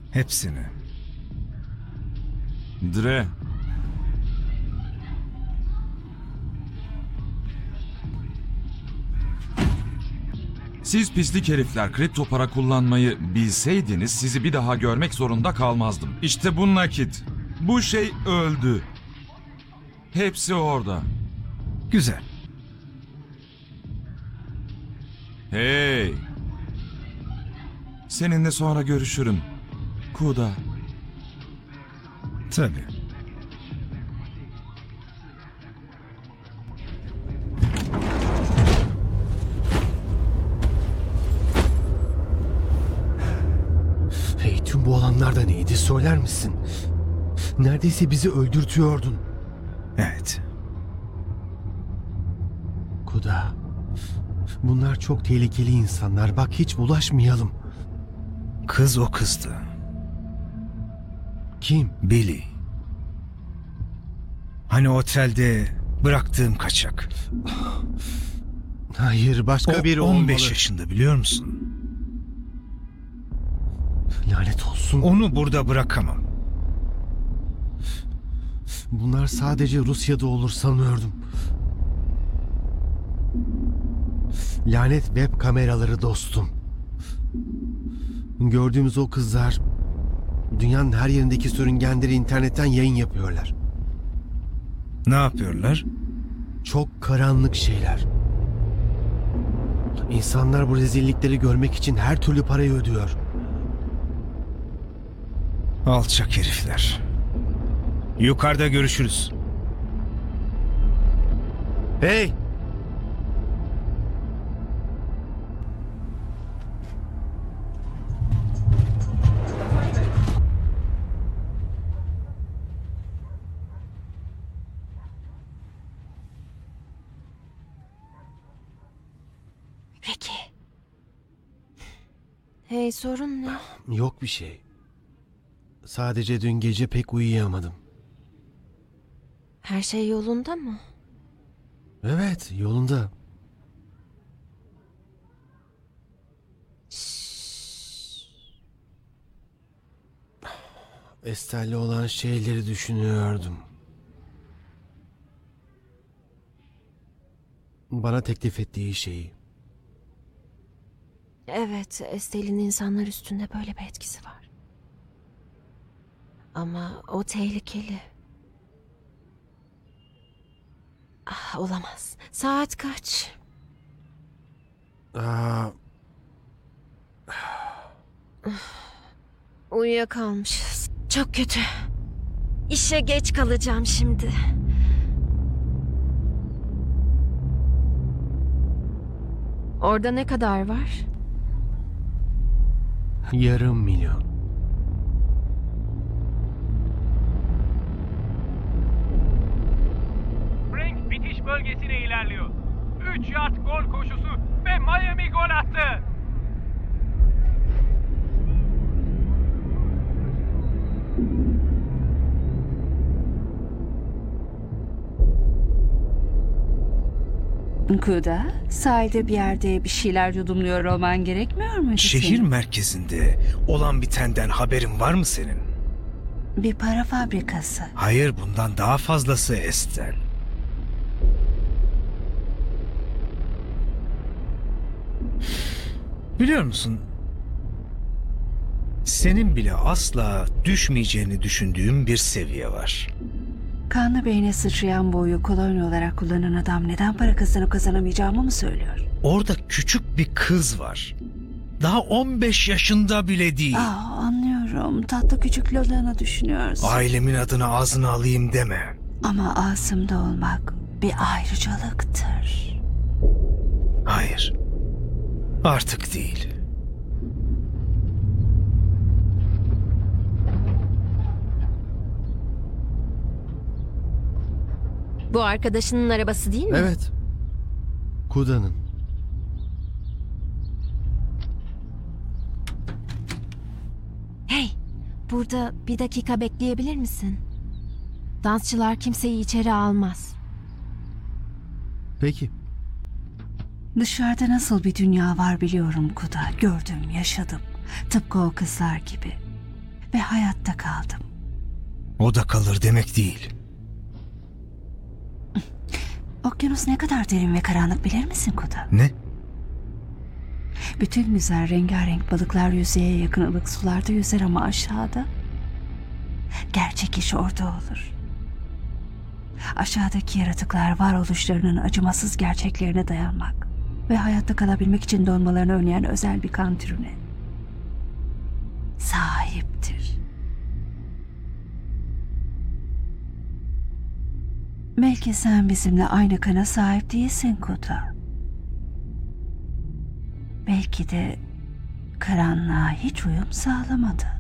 Hepsini. Dre. Siz pislik herifler kripto para kullanmayı bilseydiniz sizi bir daha görmek zorunda kalmazdım. İşte bu nakit. Bu şey öldü. Hepsi orada. Güzel. Hey. Seninle sonra görüşürüm. Kuda. Tabii. Hey, tüm bu olanlar da neydi söyler misin? Neredeyse bizi öldürtüyordun. Evet. Kuda. Bunlar çok tehlikeli insanlar. Bak hiç bulaşmayalım. Kız o kızdı. Kim? Billy. Hani otelde bıraktığım kaçak. Hayır, başka O biri 15 olmalı. yaşında biliyor musun? Lanet olsun. Onu burada bırakamam. Bunlar sadece Rusya'da olur sanıyordum. Lanet web kameraları dostum. Gördüğümüz o kızlar dünyanın her yerindeki sürüngenleri internetten yayın yapıyorlar. Ne yapıyorlar? Çok karanlık şeyler. İnsanlar bu rezillikleri görmek için her türlü parayı ödüyor. Alçak herifler. Yukarıda görüşürüz. Hey! Peki. Hey, sorun ne? Yok bir şey. Sadece dün gece pek uyuyamadım. Her şey yolunda mı? Evet, yolunda. Ester'le olan şeyleri düşünüyordum. Bana teklif ettiği şeyi. Evet, Estel'in insanlar üstünde böyle bir etkisi var. Ama o tehlikeli. Ah, olamaz. Saat kaç? Aa, Uyuyakalmışız. Çok kötü. İşe geç kalacağım şimdi. Orada ne kadar var? yarım milyon. Frank bitiş bölgesine ilerliyor. 3 yard gol koşusu ve Miami gol attı. Kuda, sahilde bir yerde bir şeyler yudumluyor olman gerekmiyor mu? Şehir merkezinde olan bitenden haberin var mı senin? Bir para fabrikası. Hayır, bundan daha fazlası Estel. Biliyor musun? Senin bile asla düşmeyeceğini düşündüğüm bir seviye var. Kanlı beyne sıçrayan boyu kolonya olarak kullanan adam neden para kazanamayacağımı mı söylüyor? Orada küçük bir kız var. Daha 15 yaşında bile değil. Anlıyorum. Tatlı küçük Lola'nı düşünüyorsun. Ailemin adını ağzına alayım deme. Ama Asım'da olmak bir ayrıcalıktır. Hayır. Artık değil. Bu arkadaşının arabası değil mi? Evet. Kuda'nın. Hey, burada bir dakika bekleyebilir misin? Dansçılar kimseyi içeri almaz. Peki. Dışarıda nasıl bir dünya var biliyorum Kuda. Gördüm, yaşadım. Tıpkı o kızlar gibi. ve hayatta kaldım. O da kalır demek değil. Okyanus ne kadar derin ve karanlık bilir misin Kuda? Ne? Bütün güzel rengarenk balıklar yüzeye yakın ılık sularda yüzer ama aşağıda gerçek iş orada olur. Aşağıdaki yaratıklar varoluşlarının acımasız gerçeklerine dayanmak ve hayatta kalabilmek için donmalarını önleyen özel bir kan türüne sahiptir. Belki sen bizimle aynı kana sahip değilsin Kuda. Belki de karanlığa hiç uyum sağlamadı.